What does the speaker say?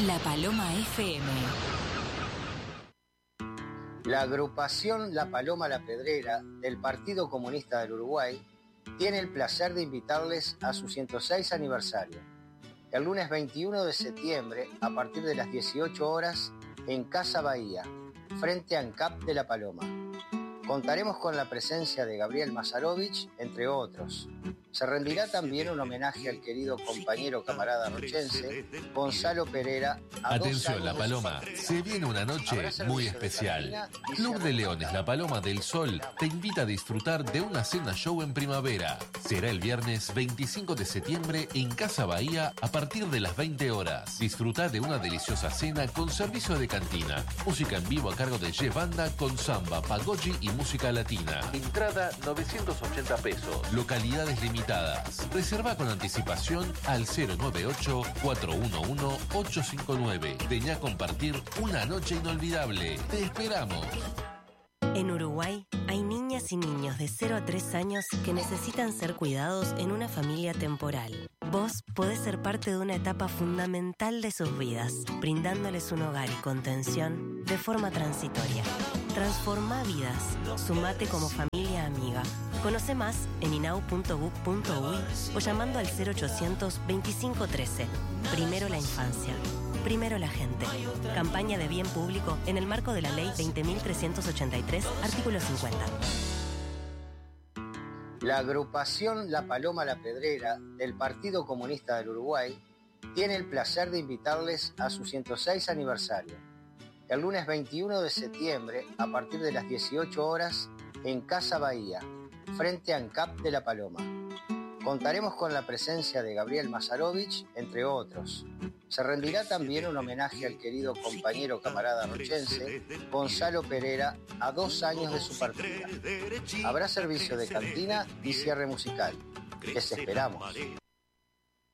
La Paloma FM. La agrupación La Paloma La Pedrera del Partido Comunista del Uruguay tiene el placer de invitarles a su 106 aniversario. El lunes 21 de septiembre, a partir de las 18 horas, en Casa Bahía, frente a ANCAP de La Paloma. Contaremos con la presencia de Gabriel Mazarovich, entre otros. Se rendirá también un homenaje al querido compañero camarada rochense, Gonzalo Pereira. Atención, La Paloma, se viene una noche muy especial. Club de Leones La Paloma del Sol te invita a disfrutar de una cena show en primavera. Será el viernes 25 de septiembre en Casa Bahía a partir de las 20 horas. Disfruta de una deliciosa cena con servicio de cantina, música en vivo a cargo de Jeff Banda con samba, pagode y música latina. Entrada 980 pesos. Localidades limitadas. Reserva con anticipación al 098-411-859. Vení a compartir una noche inolvidable. Te esperamos. En Uruguay hay niñas y niños de 0 a 3 años que necesitan ser cuidados en una familia temporal. Vos podés ser parte de una etapa fundamental de sus vidas, brindándoles un hogar y contención de forma transitoria. Transforma vidas. Sumate como familia amiga. Conoce más en inau.gov.uy o llamando al 0800 2513. Primero la infancia. Primero la gente. Campaña de bien público en el marco de la Ley 20.383, artículo 50. La agrupación La Paloma La Pedrera del Partido Comunista del Uruguay tiene el placer de invitarles a su 106 aniversario. El lunes 21 de septiembre, a partir de las 18 horas, en Casa Bahía, frente a ANCAP de La Paloma. Contaremos con la presencia de Gabriel Mazarovich, entre otros. Se rendirá también un homenaje al querido compañero camarada rochense, Gonzalo Pereira, a 2 años de su partida. Habrá servicio de cantina y cierre musical. Les esperamos.